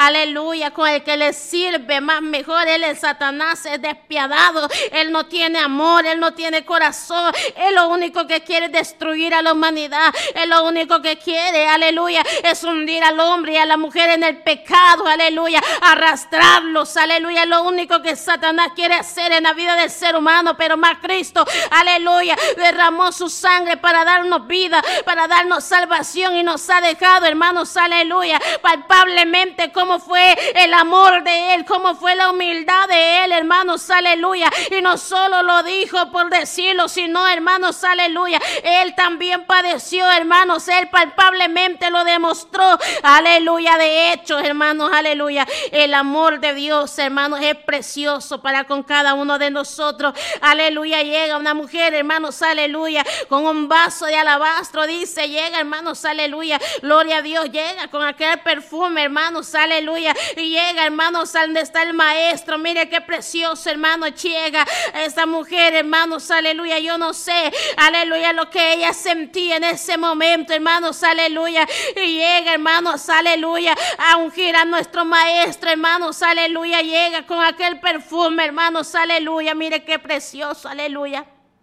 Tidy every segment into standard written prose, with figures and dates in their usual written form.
aleluya, con el que le sirve, más mejor. Él es Satanás, es despiadado, él no tiene amor, él no tiene corazón, él lo único que quiere es destruir a la humanidad, él lo único que quiere, aleluya, es hundir al hombre y a la mujer en el pecado, aleluya, arrastrarlos, aleluya, lo único que Satanás quiere hacer en la vida del ser humano, pero más Cristo, aleluya, derramó su sangre para darnos vida, para darnos salvación y nos ha dejado, hermanos, aleluya, palpablemente cómo fue el amor de él, cómo fue la humildad de él, hermanos, aleluya, y no solo lo dijo por decirlo, sino, hermanos, aleluya, él también padeció, hermanos, él palpablemente lo demostró, aleluya, de hecho, hermanos, aleluya, el amor de Dios, hermanos, es precioso para con cada uno de nosotros, aleluya, llega una mujer, hermanos, aleluya, con un vaso de alabastro, dice, llega, hermanos, aleluya, gloria a Dios, llega con aquel perfume, hermanos, aleluya, y llega, hermanos, a donde está el maestro, mire qué precioso, hermano, llega esa mujer, hermanos, aleluya, yo no sé, aleluya, lo que ella sentía en ese momento, hermanos, aleluya, y llega, hermanos, aleluya, a ungir a nuestro maestro, hermanos, aleluya, llega con aquel perfume, hermanos, aleluya, mire qué precioso, aleluya.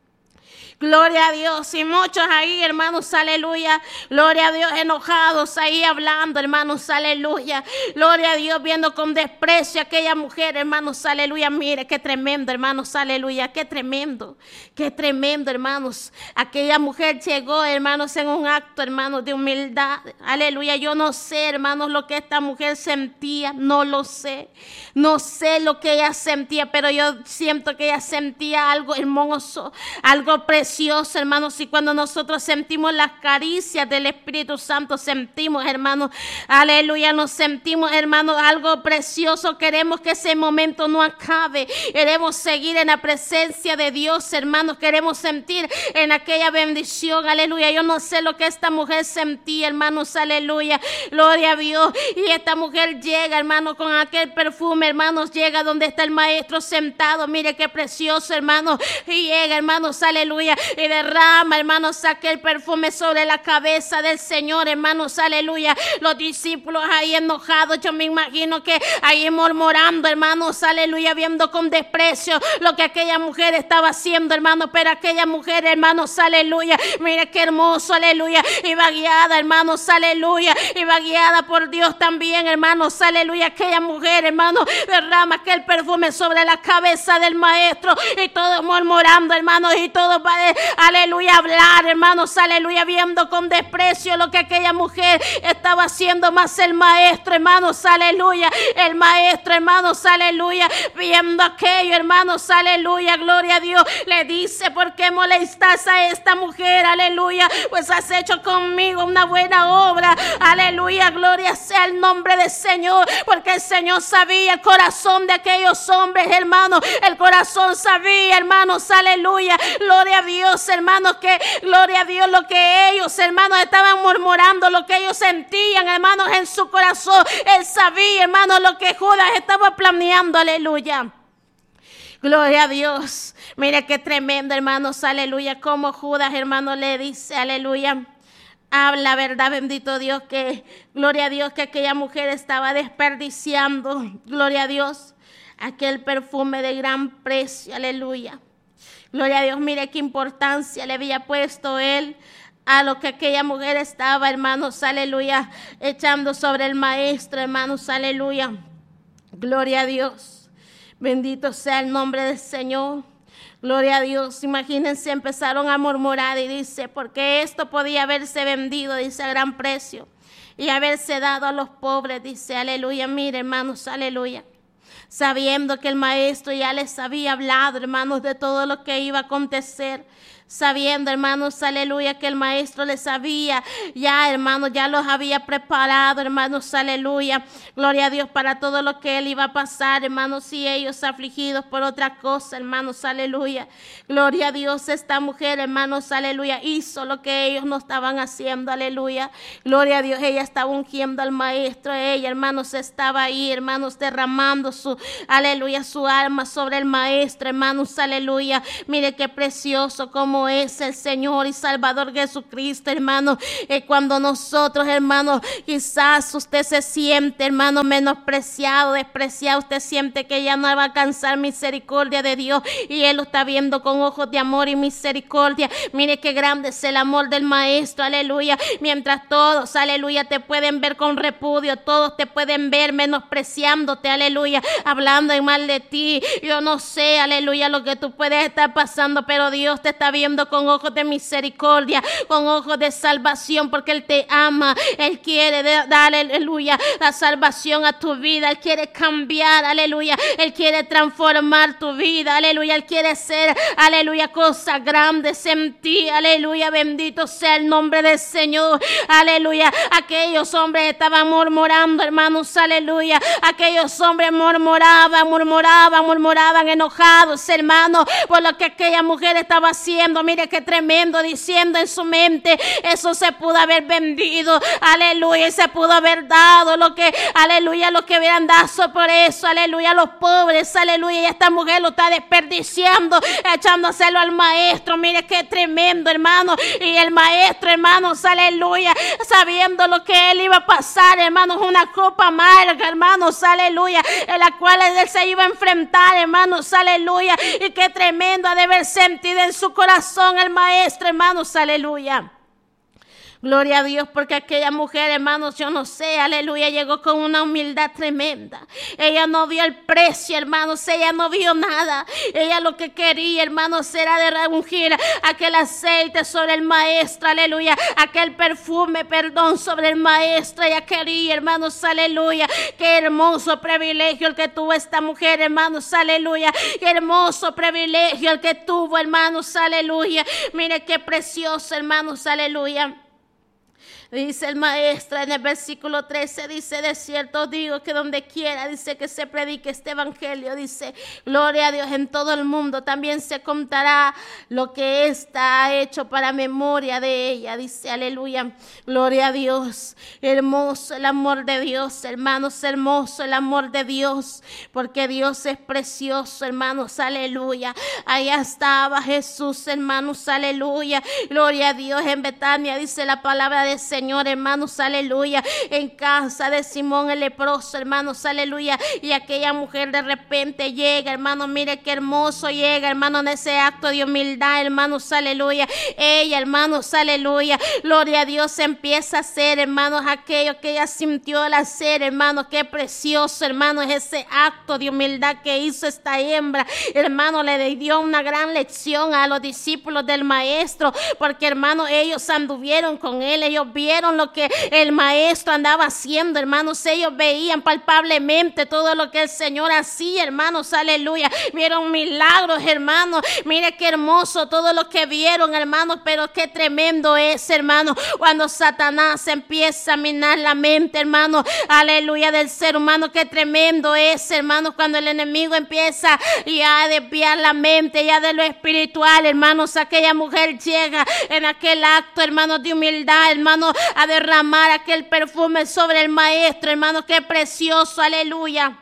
Gloria a Dios, y muchos ahí, hermanos, aleluya, gloria a Dios, enojados ahí hablando, hermanos, aleluya, gloria a Dios, viendo con desprecio a aquella mujer, hermanos, aleluya, mire qué tremendo, hermanos, aleluya, qué tremendo, hermanos, aquella mujer llegó, hermanos, en un acto, hermanos, de humildad, aleluya, yo no sé, hermanos, lo que esta mujer sentía, no lo sé, no sé lo que ella sentía, pero yo siento que ella sentía algo hermoso, algo precioso, hermanos, y cuando nosotros sentimos las caricias del Espíritu Santo, sentimos, hermanos, aleluya, nos sentimos, hermanos, algo precioso, queremos que ese momento no acabe, queremos seguir en la presencia de Dios, hermanos, queremos sentir en aquella bendición, aleluya, yo no sé lo que esta mujer sentía, hermanos, aleluya, gloria a Dios, y esta mujer llega, hermanos, con aquel perfume, hermanos, llega donde está el maestro sentado, mire qué precioso, hermanos, y llega, hermanos, aleluya, y derrama, hermanos, aquel perfume sobre la cabeza del Señor, hermanos, aleluya, los discípulos ahí enojados, yo me imagino que ahí murmurando, hermanos, aleluya, viendo con desprecio lo que aquella mujer estaba haciendo, hermanos, pero aquella mujer, hermanos, aleluya, mire qué hermoso, aleluya, iba guiada, hermanos, aleluya, iba guiada por Dios también, hermanos, aleluya, aquella mujer, hermanos, derrama aquel perfume sobre la cabeza del maestro y todos murmurando, hermanos, y todos aleluya, hablar, hermanos, aleluya, viendo con desprecio lo que aquella mujer estaba haciendo, más el maestro, hermanos, aleluya, el maestro, hermanos, aleluya, viendo aquello, hermanos, aleluya, gloria a Dios, le dice, ¿por qué molestas a esta mujer? Aleluya, pues has hecho conmigo una buena obra, aleluya, gloria sea el nombre del Señor, porque el Señor sabía el corazón de aquellos hombres, hermanos, el corazón sabía, hermanos, aleluya, gloria a Dios, hermanos, que gloria a Dios, lo que ellos, hermanos, estaban murmurando, lo que ellos sentían, hermanos, en su corazón, él sabía, hermanos, lo que Judas estaba planeando, aleluya. Gloria a Dios, mire qué tremendo, hermanos, aleluya, como Judas, hermanos, le dice, aleluya, habla, verdad, bendito Dios, que gloria a Dios, que aquella mujer estaba desperdiciando, gloria a Dios, aquel perfume de gran precio, aleluya. Gloria a Dios, mire qué importancia le había puesto él a lo que aquella mujer estaba, hermanos, aleluya, echando sobre el maestro, hermanos, aleluya. Gloria a Dios, bendito sea el nombre del Señor. Gloria a Dios, imagínense, empezaron a murmurar y dice, porque esto podía haberse vendido, dice, a gran precio y haberse dado a los pobres, dice, aleluya, mire, hermanos, aleluya. Sabiendo que el maestro ya les había hablado, hermanos, de todo lo que iba a acontecer. Sabiendo, hermanos, aleluya, que el maestro les había, ya, hermanos, ya los había preparado, hermanos, aleluya. Gloria a Dios para todo lo que él iba a pasar, hermanos, y ellos afligidos por otra cosa, hermanos, aleluya. Gloria a Dios, esta mujer, hermanos, aleluya, hizo lo que ellos no estaban haciendo, aleluya. Gloria a Dios, ella estaba ungiendo al maestro, ella, hermanos, estaba ahí, hermanos, derramando su, aleluya, su alma sobre el maestro, hermanos, aleluya. Mire qué precioso como como es el Señor y Salvador Jesucristo, hermano. Cuando nosotros, hermano, quizás usted se siente, hermano, menospreciado, despreciado, usted siente que ya no va a alcanzar misericordia de Dios y Él lo está viendo con ojos de amor y misericordia. Mire qué grande es el amor del Maestro, aleluya. Mientras todos, aleluya, te pueden ver con repudio, todos te pueden ver menospreciándote, aleluya, hablando en mal de ti. Yo no sé, aleluya, lo que tú puedes estar pasando, pero Dios te está viendo con ojos de misericordia, con ojos de salvación, porque Él te ama. Él quiere dar, aleluya, la salvación a tu vida. Él quiere cambiar, aleluya. Él quiere transformar tu vida, aleluya. Él quiere hacer, aleluya, cosas grandes en ti, aleluya. Bendito sea el nombre del Señor, aleluya. Aquellos hombres estaban murmurando, hermanos, aleluya. Aquellos hombres murmuraban enojados, hermanos, por lo que aquella mujer estaba haciendo. Mire qué tremendo, diciendo en su mente, eso se pudo haber vendido, aleluya, y se pudo haber dado lo que, aleluya, lo que hubieran dado por eso, aleluya, a los pobres, aleluya. Y esta mujer lo está desperdiciando, echándoselo al Maestro. Mire qué tremendo, hermano. Y el Maestro, hermanos, aleluya, sabiendo lo que él iba a pasar, hermanos, una copa amarga, hermanos, aleluya, en la cual él se iba a enfrentar, hermanos, aleluya. Y qué tremendo ha de haber sentido en su corazón el Maestro, hermanos, aleluya. Gloria a Dios, porque aquella mujer, hermanos, yo no sé, aleluya, llegó con una humildad tremenda. Ella no vio el precio, hermanos, ella no vio nada. Ella lo que quería, hermanos, era de ungir aquel aceite sobre el Maestro, aleluya, aquel perfume, sobre el Maestro. Ella quería, hermanos, aleluya. Qué hermoso privilegio el que tuvo esta mujer, hermanos, aleluya. Qué hermoso privilegio el que tuvo, hermanos, aleluya. Mire qué precioso, hermanos, aleluya. Dice el Maestro en el versículo 13, dice, de cierto digo que donde quiera, dice, que se predique este evangelio, dice, gloria a Dios, en todo el mundo también se contará lo que ésta ha hecho para memoria de ella, dice, aleluya, gloria a Dios. Hermoso el amor de Dios, hermanos, hermoso el amor de Dios, porque Dios es precioso, hermanos, aleluya. Allá estaba Jesús, hermanos, aleluya, gloria a Dios. En Betania dice la palabra del Señor, hermanos, aleluya, en casa de Simón el leproso, hermanos, aleluya. Y aquella mujer de repente llega, hermanos, mire qué hermoso llega, hermanos, en ese acto de humildad, hermanos, aleluya. Ella, hermanos, aleluya, gloria a Dios, empieza a hacer, hermanos, aquello que ella sintió al hacer, hermanos. Qué precioso, hermanos, ese acto de humildad que hizo esta hembra, hermanos. Le dio una gran lección a los discípulos del Maestro, porque, hermanos, ellos anduvieron con él, ellos vieron lo que el Maestro andaba haciendo, hermanos. Ellos veían palpablemente todo lo que el Señor hacía, hermanos, aleluya. Vieron milagros, hermanos. Mire qué hermoso todo lo que vieron, hermanos, pero qué tremendo es, hermanos, cuando Satanás empieza a minar la mente, hermanos, aleluya, del ser humano. Qué tremendo es, hermanos, cuando el enemigo empieza ya a desviar la mente ya de lo espiritual, hermanos. Aquella mujer llega en aquel acto, hermanos, de humildad, hermanos, a derramar aquel perfume sobre el Maestro, hermanos. Qué precioso, aleluya.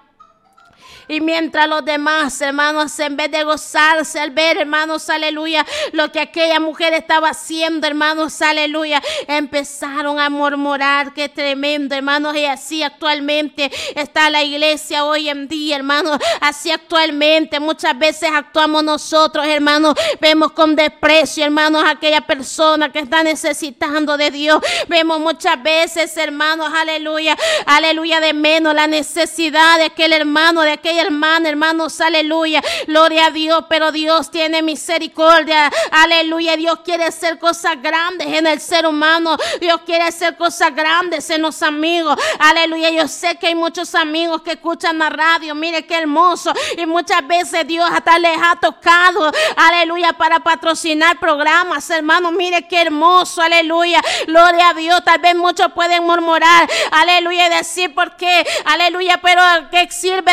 Y mientras los demás, hermanos, en vez de gozarse al ver, hermanos, aleluya, lo que aquella mujer estaba haciendo, hermanos, aleluya, empezaron a murmurar. Qué tremendo, hermanos. Y así actualmente está la iglesia hoy en día, hermanos. Así actualmente muchas veces actuamos nosotros, hermanos. Vemos con desprecio, hermanos, a aquella persona que está necesitando de Dios. Vemos muchas veces, hermanos, aleluya, aleluya, de menos la necesidad de aquel hermano, de aquella hermana, hermanos, aleluya, gloria a Dios. Pero Dios tiene misericordia, aleluya. Dios quiere hacer cosas grandes en el ser humano. Dios quiere hacer cosas grandes en los amigos, aleluya. Yo sé que hay muchos amigos que escuchan la radio, mire qué hermoso. Y muchas veces Dios hasta les ha tocado, aleluya, para patrocinar programas, hermanos. Mire qué hermoso, aleluya, gloria a Dios. Tal vez muchos pueden murmurar, aleluya, y decir por qué, aleluya, pero ¿qué sirve? ¿De qué sirve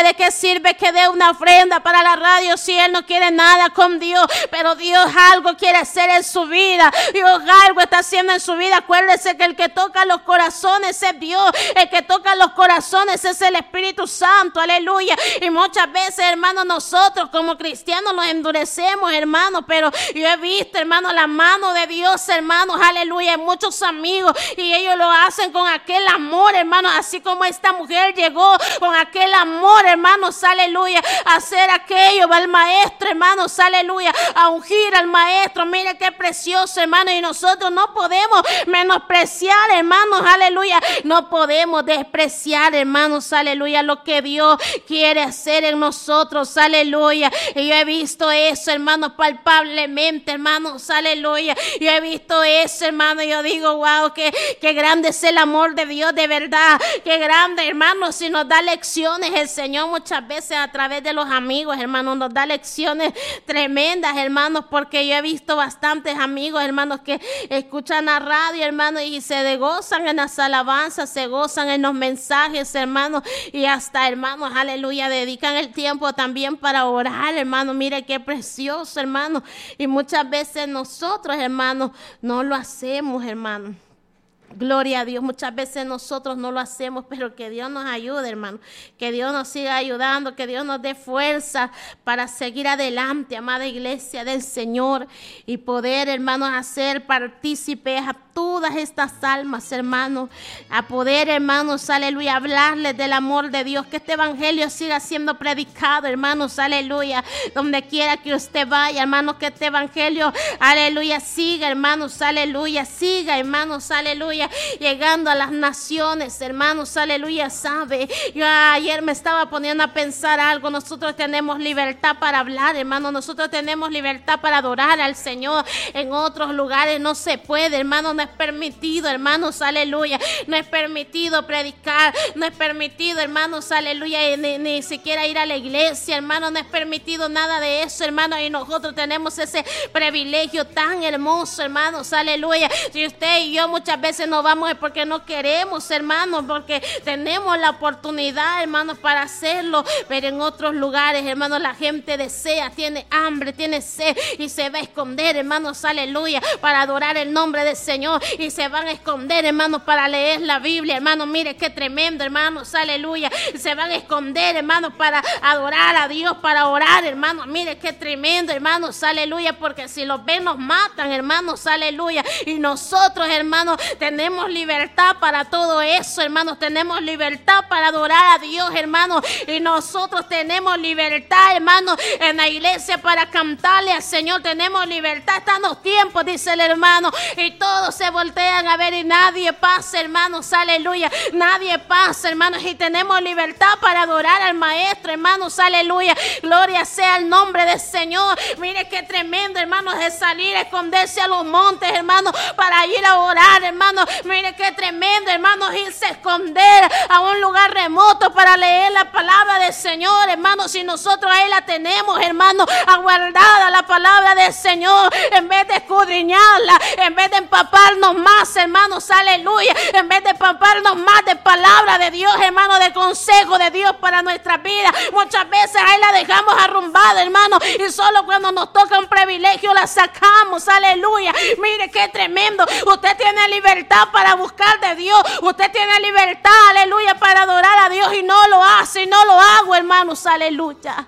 sirve que dé una ofrenda para la radio si él no quiere nada con Dios? Pero Dios algo quiere hacer en su vida. Dios algo está haciendo en su vida. Acuérdese que el que toca los corazones es Dios. El que toca los corazones es el Espíritu Santo. Aleluya. Y muchas veces, hermanos, nosotros como cristianos nos endurecemos, hermanos. Pero yo he visto, hermanos, la mano de Dios, hermanos. Aleluya. Hay muchos amigos y ellos lo hacen con aquel amor, hermanos. Así como esta mujer llegó con aquel amor, hermanos. Aleluya. A hacer aquello, va el maestro, hermanos. Aleluya. A ungir al maestro. Mire qué precioso, hermano. Y nosotros no podemos menospreciar, hermanos. Aleluya. No podemos despreciar, hermanos. Aleluya. Lo que Dios quiere hacer en nosotros. Aleluya. Y yo he visto eso, hermanos, palpablemente, hermanos. Aleluya. Yo he visto eso, hermano. Yo digo, wow, qué grande es el amor de Dios, de verdad. Qué grande, hermanos. Si nos da lecciones el Señor muchas veces a través de los amigos, hermanos, nos da lecciones tremendas, hermanos, porque yo he visto bastantes amigos, hermanos, que escuchan la radio, hermanos, y se gozan en las alabanzas, se gozan en los mensajes, hermanos, y hasta, hermanos, aleluya, dedican el tiempo también para orar, hermanos. Mire qué precioso, hermanos. Y muchas veces nosotros, hermanos, no lo hacemos, hermanos. Gloria a Dios, muchas veces nosotros no lo hacemos, pero que Dios nos ayude, hermano, que Dios nos siga ayudando, que Dios nos dé fuerza para seguir adelante, amada iglesia del Señor, y poder, hermanos, hacer partícipes a todas estas almas, hermanos, a poder, hermanos, aleluya, hablarles del amor de Dios, que este evangelio siga siendo predicado, hermanos, aleluya, donde quiera que usted vaya, hermanos, que este evangelio, aleluya, siga, hermanos, aleluya, siga, hermanos, aleluya, llegando a las naciones, hermanos, aleluya. Sabe, yo ayer me estaba poniendo a pensar algo. Nosotros tenemos libertad para hablar, hermanos, nosotros tenemos libertad para adorar al Señor. En otros lugares no se puede, hermanos, no es permitido, hermanos, aleluya, no es permitido predicar, no es permitido, hermanos, aleluya, ni siquiera ir a la iglesia, hermanos, no es permitido nada de eso, hermanos, y nosotros tenemos ese privilegio tan hermoso, hermanos, aleluya. Si usted y yo muchas veces no vamos es porque no queremos, hermanos, porque tenemos la oportunidad, hermanos, para hacerlo, pero en otros lugares, hermanos, la gente desea, tiene hambre, tiene sed y se va a esconder, hermanos, aleluya, para adorar el nombre del Señor, y se van a esconder, hermanos, para leer la Biblia, hermanos. Mire qué tremendo, hermanos, aleluya, se van a esconder, hermanos, para adorar a Dios, para orar, hermanos. Mire qué tremendo, hermanos, aleluya, porque si los ven nos matan, hermanos, aleluya, y nosotros, hermanos, tenemos libertad para todo eso, hermanos. Tenemos libertad para adorar a Dios, hermanos. Y nosotros tenemos libertad, hermanos, en la iglesia para cantarle al Señor. Tenemos libertad. Están los tiempos, dice el hermano, y todos se voltean a ver y nadie pasa, hermanos, aleluya. Nadie pasa, hermanos, y tenemos libertad para adorar al Maestro, hermanos, aleluya. Gloria sea el nombre del Señor. Mire qué tremendo, hermanos, de salir a esconderse a los montes, hermanos, para ir a orar, hermanos. Mire qué tremendo, hermanos, irse a esconder a un lugar remoto para leer la palabra del Señor, hermanos. Si nosotros ahí la tenemos, hermanos, aguardada la palabra del Señor, en vez de escudriñarla, en vez de empaparnos más, hermanos, aleluya, en vez de empaparnos más de palabra de Dios, hermanos, de consejo de Dios para nuestra vida, muchas veces ahí la dejamos arrumbada, hermanos, y solo cuando nos toca un privilegio la sacamos, aleluya. Mire qué tremendo. Usted tiene libertad para buscar de Dios, usted tiene libertad, aleluya, para adorar a Dios, y no lo hace, y no lo hago, hermanos, aleluya.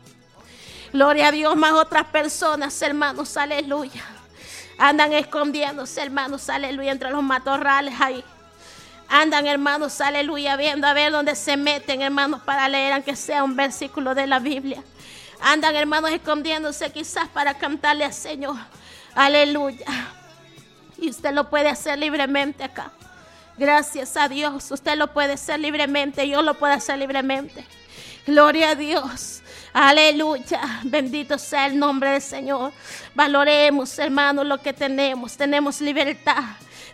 Gloria a Dios. Más otras personas, hermanos, aleluya, andan escondiéndose, hermanos, aleluya, entre los matorrales ahí. Andan, hermanos, aleluya, viendo a ver dónde se meten, hermanos, para leer aunque sea un versículo de la Biblia. Andan, hermanos, escondiéndose quizás para cantarle al Señor, aleluya. Y usted lo puede hacer libremente acá. Gracias a Dios, usted lo puede hacer libremente, yo lo puedo hacer libremente. Gloria a Dios. Aleluya, bendito sea el nombre del Señor. Valoremos, hermanos, lo que tenemos. Tenemos libertad.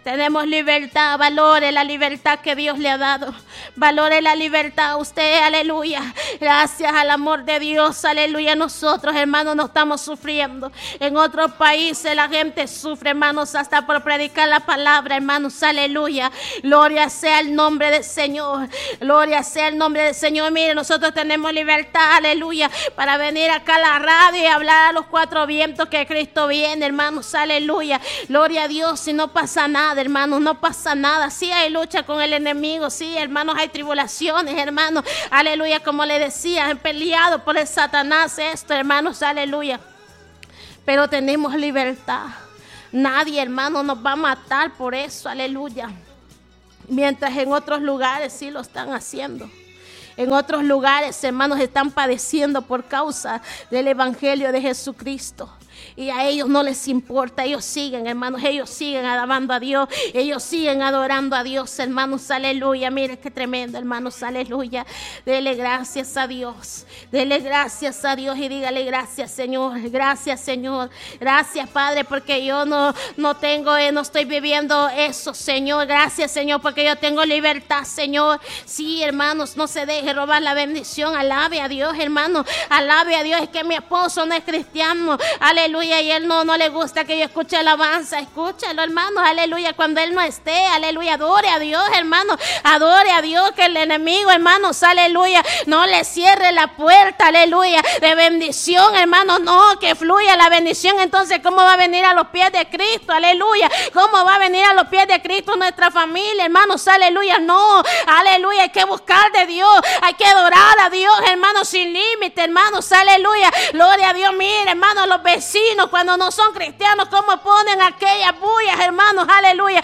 Tenemos libertad. Valore la libertad que Dios le ha dado. Valore la libertad usted, aleluya. Gracias al amor de Dios, aleluya. Nosotros, hermanos, no estamos sufriendo. En otros países la gente sufre, hermanos, hasta por predicar la palabra, hermanos, aleluya. Gloria sea el nombre del Señor. Gloria sea el nombre del Señor. Mire, nosotros tenemos libertad, aleluya, para venir acá a la radio y hablar a los cuatro vientos que Cristo viene, hermanos, aleluya. Gloria a Dios. Y no pasa nada, hermanos, no pasa nada. Sí hay lucha con el enemigo, sí, hermanos, hay tribulaciones, hermanos, aleluya, como le decía, han peleado por el Satanás esto, hermanos, aleluya, pero tenemos libertad. Nadie, hermano, nos va a matar por eso, aleluya. Mientras en otros lugares sí lo están haciendo. En otros lugares, hermanos, están padeciendo por causa del evangelio de Jesucristo. Y a ellos no les importa, ellos siguen, hermanos, ellos siguen alabando a Dios, ellos siguen adorando a Dios, hermanos, aleluya. Mire qué tremendo, hermanos, aleluya. Dele gracias a Dios, dele gracias a Dios y dígale gracias, Señor, gracias, Señor, gracias, Padre, porque yo no estoy viviendo eso, Señor, gracias, Señor, porque yo tengo libertad, Señor. Sí, hermanos, no se deje robar la bendición, alabe a Dios, hermano, alabe a Dios. Es que mi esposo no es cristiano, aleluya, y él no le gusta que yo escuche alabanza. Escúchalo, hermanos, aleluya, cuando él no esté, aleluya, adore a Dios, hermano, adore a Dios, que el enemigo, hermanos, aleluya, no le cierre la puerta, aleluya, de bendición, hermanos, no, que fluya la bendición. Entonces, ¿cómo va a venir a los pies de Cristo? Aleluya, ¿cómo va a venir a los pies de Cristo nuestra familia, hermanos? Aleluya, no, aleluya, hay que buscar de Dios, hay que adorar a Dios, hermanos, sin límite, hermanos, aleluya, gloria a Dios. Mire, hermanos, los vecinos, cuando no son cristianos, como ponen aquellas bullas, hermanos, aleluya,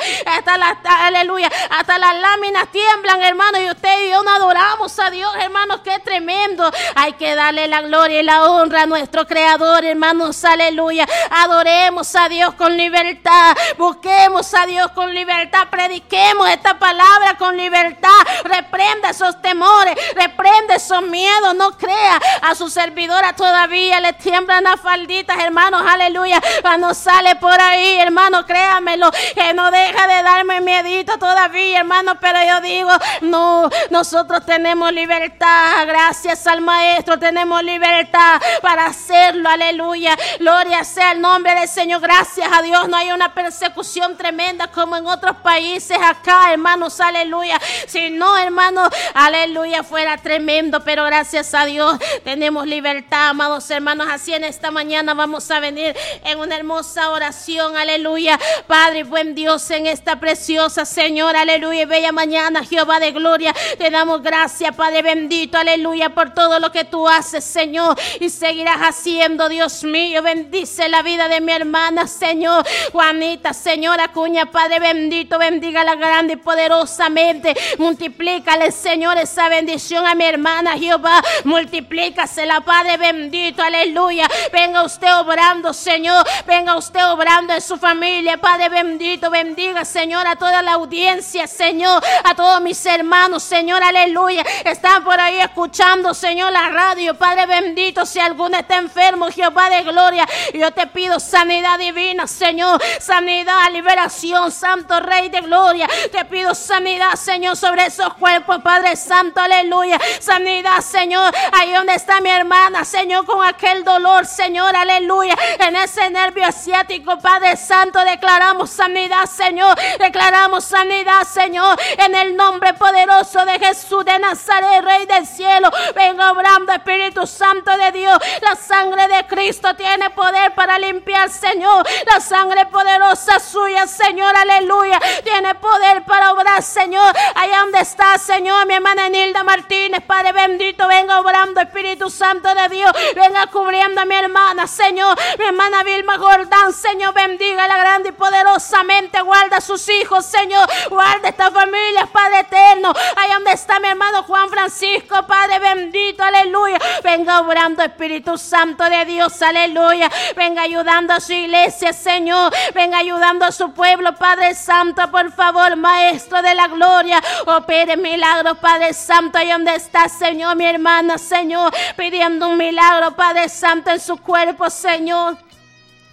hasta las láminas tiemblan, hermanos, y usted y yo no adoramos a Dios, hermanos, qué tremendo. Hay que darle la gloria y la honra a nuestro Creador, hermanos, aleluya. Adoremos a Dios con libertad, busquemos a Dios con libertad, prediquemos esta palabra con libertad, reprenda esos temores, reprenda esos miedos. No crea, a su servidora todavía le tiemblan las falditas, hermanos, aleluya, cuando sale por ahí, hermano, créamelo, que no deja de darme miedito todavía, hermano, pero yo digo, no, nosotros tenemos libertad, gracias al Maestro, tenemos libertad para hacerlo, aleluya, gloria sea el nombre del Señor. Gracias a Dios, no hay una persecución tremenda como en otros países acá, hermanos, aleluya, si no, hermanos, aleluya, fuera tremendo, pero gracias a Dios tenemos libertad, amados hermanos. Así en esta mañana vamos a venir en una hermosa oración, aleluya. Padre, buen Dios, en esta preciosa, Señor, aleluya, bella mañana, Jehová de gloria, te damos gracias, Padre bendito, aleluya, por todo lo que tú haces, Señor, y seguirás haciendo, Dios mío. Bendice la vida de mi hermana, Señor, Juanita, Señor Acuña, Padre bendito, bendígala grande y poderosamente, multiplícale, Señor, esa bendición a mi hermana, Jehová, multiplícasela, Padre bendito, aleluya. Venga usted obrando, Señor, venga usted obrando en su familia, Padre bendito, bendiga, Señor, a toda la audiencia, Señor, a todos mis hermanos, Señor, aleluya, están por ahí escuchando, Señor, la radio, Padre bendito. Si alguno está enfermo, Jehová de gloria, yo te pido sanidad divina, Señor, sanidad, liberación, Santo Rey de gloria, te pido sanidad, Señor, sobre esos cuerpos, Padre Santo, aleluya, sanidad, Señor, ahí donde está mi hermana, Señor, con aquel dolor, Señor, aleluya, en ese nervio asiático, Padre Santo, declaramos sanidad, Señor, declaramos sanidad, Señor, en el nombre poderoso de Jesús de Nazaret, Rey del cielo. Venga obrando, Espíritu Santo de Dios, la sangre de Cristo tiene poder para limpiar, Señor, la sangre poderosa suya, Señor, aleluya, tiene poder para obrar, Señor, allá donde está, Señor, mi hermana Nilda Martínez, Padre bendito, venga obrando, Espíritu Santo de Dios, venga cubriendo a mi hermana, Señor, mi hermana Vilma Jordán, Señor, bendiga la grande y poderosamente, guarda a sus hijos, Señor, guarda esta familia, Padre eterno, allá donde está mi hermano Juan Francisco, Padre bendito, aleluya, venga obrando, Espíritu Santo de Dios, aleluya, venga ayudando a su iglesia, Señor, venga ayudando a su pueblo, Padre Santo, por favor, Maestro de la gloria, opere milagros, Padre Santo, allá donde está, Señor, mi hermana, Señor, pidiendo un milagro, Padre Santo, en su cuerpo, Señor.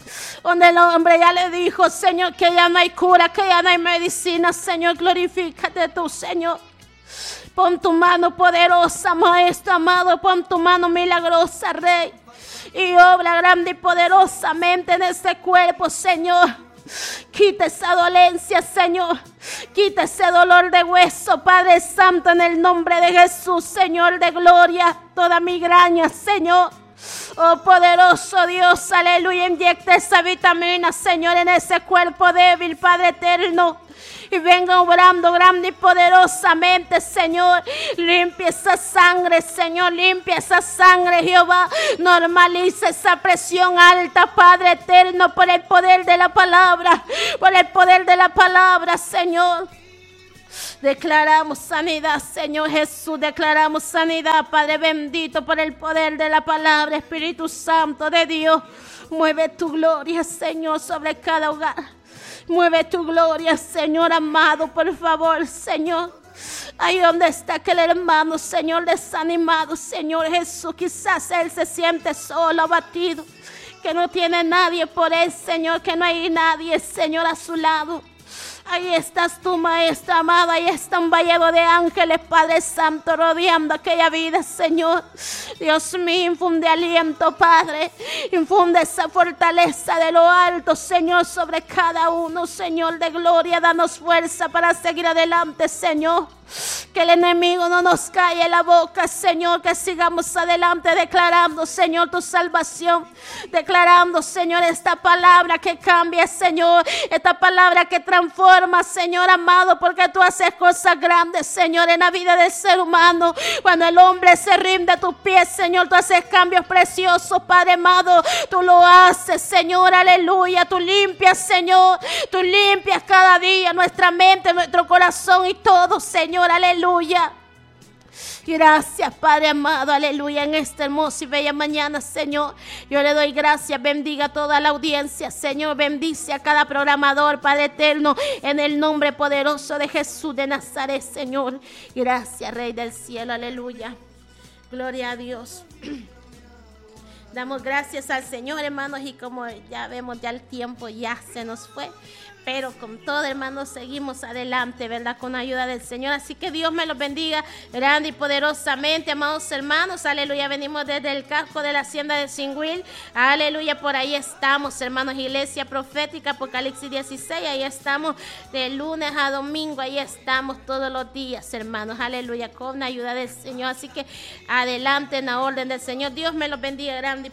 donde el hombre ya le dijo, Señor, que ya no hay cura, que ya no hay medicina. Señor, glorifícate tú, Señor. Pon tu mano poderosa, Maestro amado, pon tu mano milagrosa, Rey, y obra grande y poderosamente en este cuerpo, Señor. Quita esa dolencia, Señor. Quita ese dolor de hueso, Padre Santo, en el nombre de Jesús, Señor de gloria. Toda migraña, Señor. Oh poderoso Dios, aleluya. Inyecta esa vitamina, Señor, en ese cuerpo débil, Padre eterno. Y venga obrando grande y poderosamente, Señor. Limpia esa sangre, Señor. Limpia esa sangre, Jehová. Normaliza esa presión alta, Padre eterno, por el poder de la palabra. Por el poder de la palabra, Señor. Declaramos sanidad, Señor Jesús. Declaramos sanidad, Padre bendito, por el poder de la palabra. Espíritu Santo de Dios, mueve tu gloria, Señor, sobre cada hogar. Mueve tu gloria, Señor amado, por favor, Señor. Ahí donde está aquel hermano, Señor, desanimado, Señor Jesús. Quizás él se siente solo, abatido, que no tiene nadie por él, Señor, que no hay nadie, Señor, a su lado. Ahí estás tú, Maestra amada. Ahí está un vallado de ángeles, Padre Santo, rodeando aquella vida, Señor. Dios mío, infunde aliento, Padre. Infunde esa fortaleza de lo alto, Señor, sobre cada uno, Señor de gloria. Danos fuerza para seguir adelante, Señor. Que el enemigo no nos calle la boca, Señor. Que sigamos adelante declarando, Señor, tu salvación. Declarando, Señor, esta palabra que cambia, Señor. Esta palabra que transforma, Señor amado. Porque tú haces cosas grandes, Señor, en la vida del ser humano. Cuando el hombre se rinde a tus pies, Señor, tú haces cambios preciosos, Padre amado. Tú lo haces, Señor, aleluya. Tú limpias, Señor. Tú limpias cada día nuestra mente, nuestro corazón y todo, Señor, aleluya. Gracias, Padre amado, aleluya, en esta hermosa y bella mañana, Señor. Yo le doy gracias, bendiga a toda la audiencia, Señor. Bendice a cada programador, Padre eterno, en el nombre poderoso de Jesús de Nazaret, Señor. Gracias, Rey del cielo, aleluya. Gloria a Dios. Damos gracias al Señor, hermanos, y como ya vemos, ya el tiempo ya se nos fue. Pero con todo, hermanos, seguimos adelante, ¿verdad? Con la ayuda del Señor. Así que Dios me los bendiga grande y poderosamente, amados hermanos. Aleluya, venimos desde el casco de la hacienda de Singüil. Aleluya, por ahí estamos, hermanos. Iglesia Profética, Apocalipsis 16. Ahí estamos de lunes a domingo. Ahí estamos todos los días, hermanos. Aleluya, con la ayuda del Señor. Así que adelante en la orden del Señor. Dios me los bendiga grande